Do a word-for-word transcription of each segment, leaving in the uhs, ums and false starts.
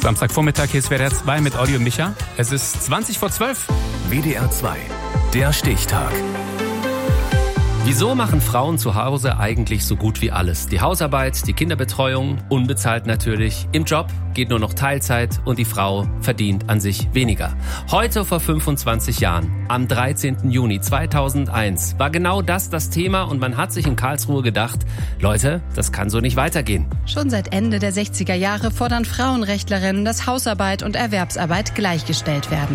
Samstagvormittag, hier ist W D R zwei mit Audio Micha. Es ist zwanzig vor zwölf. W D R zwei, der Stichtag. Wieso machen Frauen zu Hause eigentlich so gut wie alles? Die Hausarbeit, die Kinderbetreuung, unbezahlt natürlich. Im Job geht nur noch Teilzeit und die Frau verdient an sich weniger. Heute vor fünfundzwanzig Jahren, am dreizehnten Juni zweitausendeins, war genau das das Thema und man hat sich in Karlsruhe gedacht, Leute, das kann so nicht weitergehen. Schon seit Ende der sechziger Jahre fordern Frauenrechtlerinnen, dass Hausarbeit und Erwerbsarbeit gleichgestellt werden.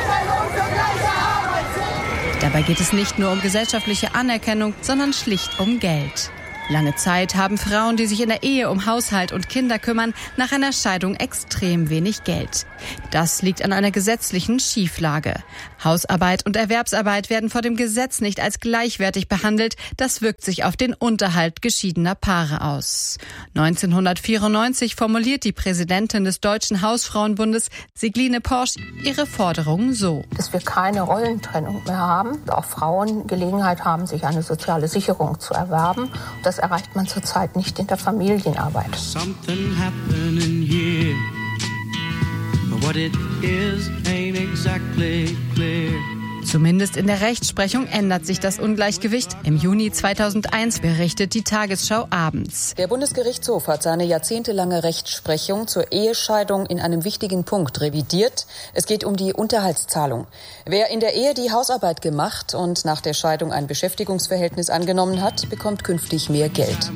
Dabei geht es nicht nur um gesellschaftliche Anerkennung, sondern schlicht um Geld. Lange Zeit haben Frauen, die sich in der Ehe um Haushalt und Kinder kümmern, nach einer Scheidung extrem wenig Geld. Das liegt an einer gesetzlichen Schieflage. Hausarbeit und Erwerbsarbeit werden vor dem Gesetz nicht als gleichwertig behandelt. Das wirkt sich auf den Unterhalt geschiedener Paare aus. neunzehnhundertvierundneunzig formuliert die Präsidentin des Deutschen Hausfrauenbundes, Sigline Porsch, ihre Forderungen so: Dass wir keine Rollentrennung mehr haben, auch Frauen Gelegenheit haben, sich eine soziale Sicherung zu erwerben. Das erreicht man zurzeit nicht in der Familienarbeit. Something happening here. What it is ain't exactly clear. Zumindest in der Rechtsprechung ändert sich das Ungleichgewicht. Im Juni zweitausendeins berichtet die Tagesschau abends. Der Bundesgerichtshof hat seine jahrzehntelange Rechtsprechung zur Ehescheidung in einem wichtigen Punkt revidiert. Es geht um die Unterhaltszahlung. Wer in der Ehe die Hausarbeit gemacht und nach der Scheidung ein Beschäftigungsverhältnis angenommen hat, bekommt künftig mehr Geld.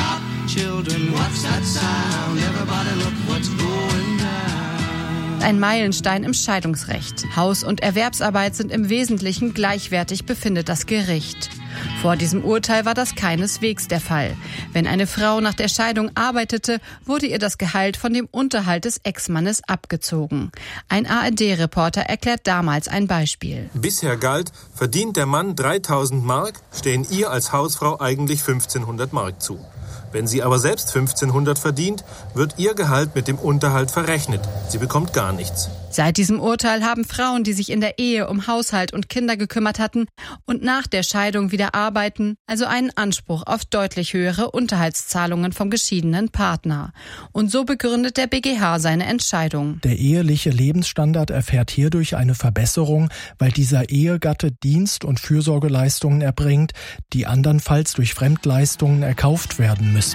Ein Meilenstein im Scheidungsrecht. Haus- und Erwerbsarbeit sind im Wesentlichen gleichwertig, befindet das Gericht. Vor diesem Urteil war das keineswegs der Fall. Wenn eine Frau nach der Scheidung arbeitete, wurde ihr das Gehalt von dem Unterhalt des Ex-Mannes abgezogen. Ein A R D-Reporter erklärt damals ein Beispiel. Bisher galt, verdient der Mann dreitausend Mark, stehen ihr als Hausfrau eigentlich fünfzehnhundert Mark zu. Wenn sie aber selbst fünfzehnhundert verdient, wird ihr Gehalt mit dem Unterhalt verrechnet. Sie bekommt gar nichts. Seit diesem Urteil haben Frauen, die sich in der Ehe um Haushalt und Kinder gekümmert hatten und nach der Scheidung wieder arbeiten, also einen Anspruch auf deutlich höhere Unterhaltszahlungen vom geschiedenen Partner. Und so begründet der B G H seine Entscheidung. Der eheliche Lebensstandard erfährt hierdurch eine Verbesserung, weil dieser Ehegatte Dienst- und Fürsorgeleistungen erbringt, die andernfalls durch Fremdleistungen erkauft werden müssten.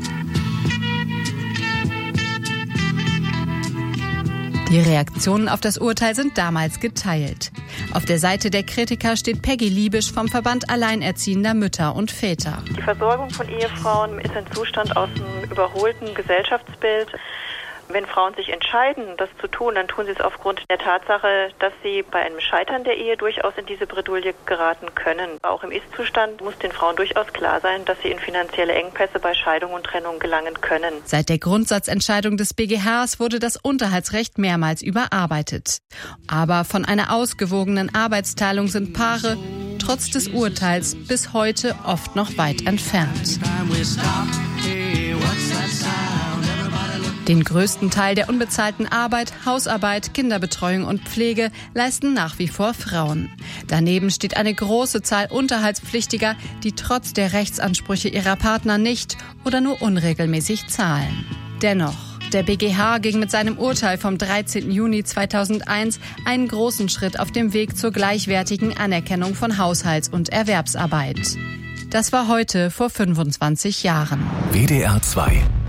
Die Reaktionen auf das Urteil sind damals geteilt. Auf der Seite der Kritiker steht Peggy Liebisch vom Verband Alleinerziehender Mütter und Väter. Die Versorgung von Ehefrauen ist ein Zustand aus dem überholten Gesellschaftsbild. Wenn Frauen sich entscheiden, das zu tun, dann tun sie es aufgrund der Tatsache, dass sie bei einem Scheitern der Ehe durchaus in diese Bredouille geraten können. Auch im Ist-Zustand muss den Frauen durchaus klar sein, dass sie in finanzielle Engpässe bei Scheidung und Trennung gelangen können. Seit der Grundsatzentscheidung des B G Hs wurde das Unterhaltsrecht mehrmals überarbeitet. Aber von einer ausgewogenen Arbeitsteilung sind Paare trotz des Urteils bis heute oft noch weit entfernt. Den größten Teil der unbezahlten Arbeit, Hausarbeit, Kinderbetreuung und Pflege leisten nach wie vor Frauen. Daneben steht eine große Zahl Unterhaltspflichtiger, die trotz der Rechtsansprüche ihrer Partner nicht oder nur unregelmäßig zahlen. Dennoch, der B G H ging mit seinem Urteil vom dreizehnten Juni zweitausendeins einen großen Schritt auf dem Weg zur gleichwertigen Anerkennung von Haushalts- und Erwerbsarbeit. Das war heute vor fünfundzwanzig Jahren. W D R zwei